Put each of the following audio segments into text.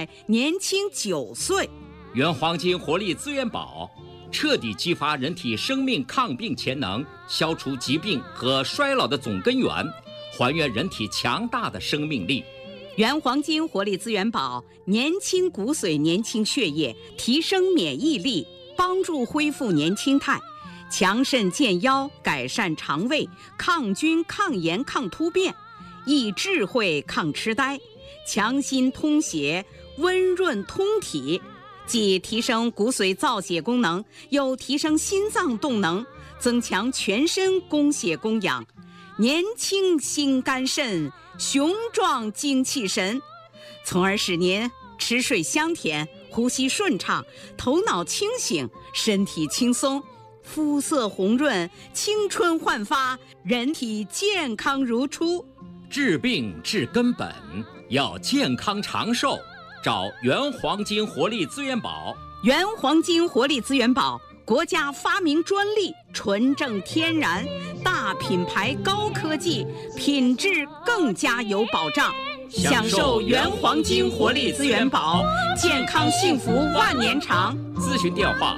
态年轻9岁。 原黄金活力资源宝彻底激发人体生命抗病潜能，消除疾病和衰老的总根源，还原人体强大的生命力。 原黄金活力资源宝年轻骨髓、年轻血液，提升免疫力，帮助恢复年轻态，强肾健腰，改善肠胃，抗菌、抗炎、抗突变，益智慧、抗痴呆，强心通血，温润通体，既提升骨髓造血功能，又提升心脏动能，增强全身供血供氧，年轻心肝肾，雄壮精气神，从而使您吃睡香甜，呼吸顺畅，头脑清醒，身体轻松，肤色红润，青春焕发，人体健康如初。 治病治根本，要健康长寿，找原黄金活力资源宝。 原黄金活力资源宝，国家发明专利，纯正天然，大品牌高科技，品质更加有保障。享受原黄金活力资源宝，健康幸福万年长。 咨询电话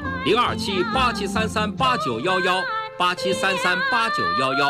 ：027-8733-8911，8733-8911。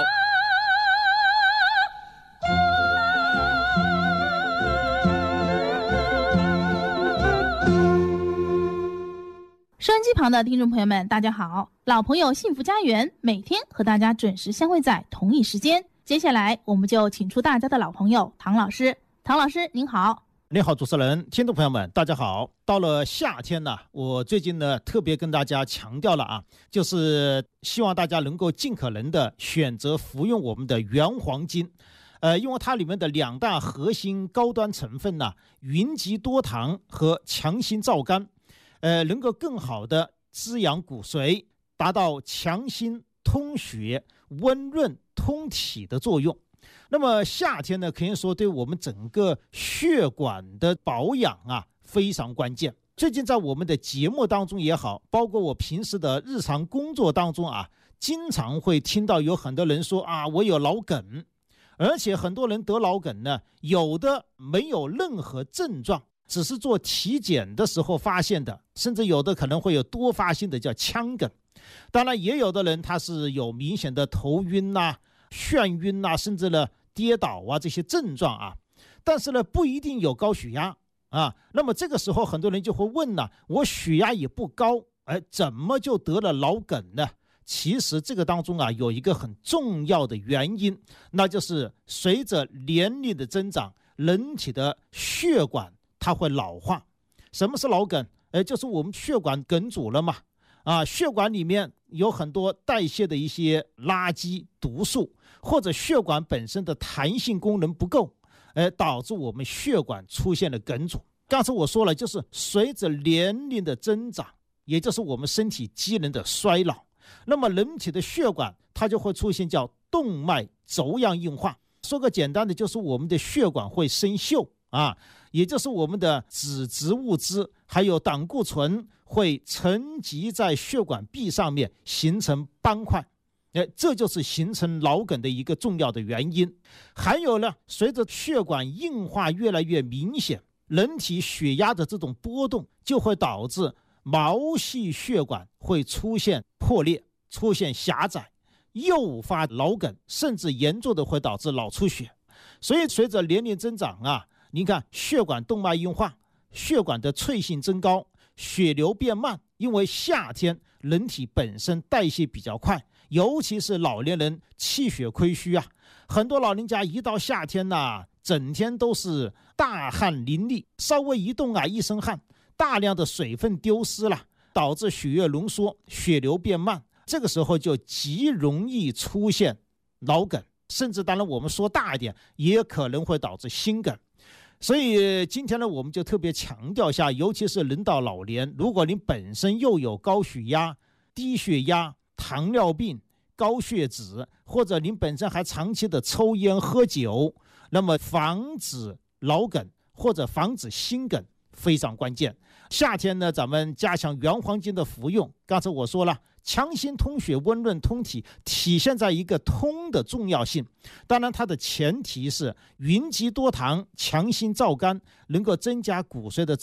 收音机旁的听众朋友们，大家好！老朋友幸福家园每天和大家准时相会在同一时间。接下来我们就请出大家的老朋友唐老师。唐老师您好。 你好，主持人，听众朋友们大家好。到了夏天呢，我最近呢特别跟大家强调了就是希望大家能够尽可能的选择服用我们的原黄金。因为它里面的2大核心高端成分呢，云集多糖和强心燥肝，能够更好的滋养骨髓，达到强心通血、温润通体的作用。那么夏天呢，可以说对我们整个血管的保养非常关键。最近在我们的节目当中也好，包括我平时的日常工作当中经常会听到有很多人说我有脑梗，而且很多人得脑梗呢，有的没有任何症状，只是做体检的时候发现的，甚至有的可能会有多发性的叫腔梗。当然也有的人他是有明显的头晕眩晕甚至呢跌倒这些症状但是呢不一定有高血压那么这个时候很多人就会问我血压也不高，怎么就得了脑梗呢？其实这个当中有一个很重要的原因，那就是随着年龄的增长，人体的血管它会老化。什么是脑梗？就是我们血管梗阻了嘛。血管里面有很多代谢的一些垃圾毒素，或者血管本身的弹性功能不够，导致我们血管出现了梗阻。刚才我说了，就是随着年龄的增长，也就是我们身体机能的衰老，那么人体的血管它就会出现叫动脉粥样硬化。说个简单的，就是我们的血管会生锈也就是我们的脂质物质还有胆固醇会沉积在血管壁上面，形成斑块，这就是形成脑梗的一个重要的原因。还有呢，随着血管硬化越来越明显，人体血压的这种波动就会导致毛细血管会出现破裂，出现狭窄，诱发脑梗，甚至严重的会导致脑出血。所以随着年龄增长你看血管动脉硬化，血管的脆性增高，血流变慢，因为夏天人体本身代谢比较快，尤其是老年人气血亏虚很多老人家一到夏天整天都是大汗淋漓，稍微一动一身汗，大量的水分丢失了，导致血液浓缩，血流变慢，这个时候就极容易出现脑梗，甚至当然我们说大一点，也可能会导致心梗。所以今天呢，我们就特别强调一下，尤其是人到老年，如果您本身又有高血压、低血压、糖尿病、高血脂，或者您本身还长期的抽烟喝酒，那么防止脑梗或者防止心梗非常关键。夏天呢，咱们加强原黄金的服用，刚才我说了，强心通血、温润通体，体现在一个通的重要性。当然它的前提是云集多糖、强心燥肝，能够增加骨髓的